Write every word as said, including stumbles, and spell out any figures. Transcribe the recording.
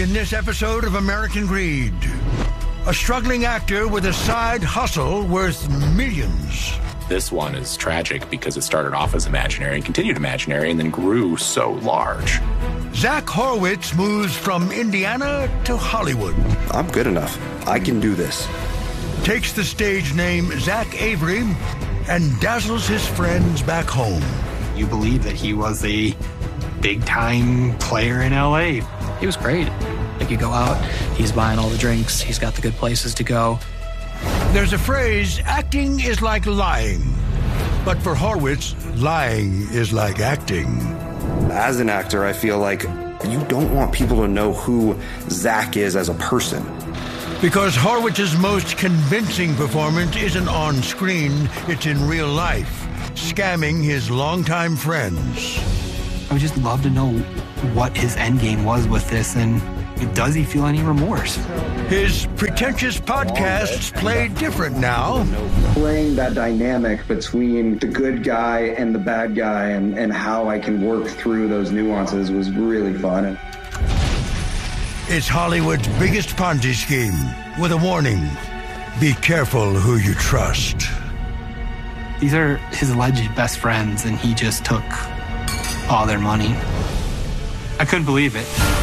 In this episode of American Greed, a struggling actor with a side hustle worth millions. This one is tragic because it started off as imaginary, continued imaginary, and then grew so large. Zach Horowitz moves from Indiana to Hollywood. I'm good enough. I can do this. Takes the stage name Zach Avery and dazzles his friends back home. You believe that he was a big-time player in L A. He was great. Like, you go out, he's buying all the drinks, he's got the good places to go. There's a phrase, acting is like lying. But for Horowitz, lying is like acting. As an actor, I feel like you don't want people to know who Zach is as a person. Because Horowitz's most convincing performance isn't on screen, it's in real life, scamming his longtime friends. I would just love to know what his end game was with this, and does he feel any remorse? His pretentious podcasts play different now. Playing that dynamic between the good guy and the bad guy and, and how I can work through those nuances was really fun. It's Hollywood's biggest Ponzi scheme, with a warning. Be careful who you trust. These are his alleged best friends, and he just took all their money. I couldn't believe it.